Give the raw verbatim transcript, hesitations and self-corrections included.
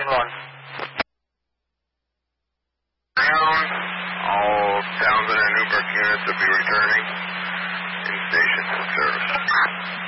one. Ground, all Townsend and Newburgh units will be returning in station service.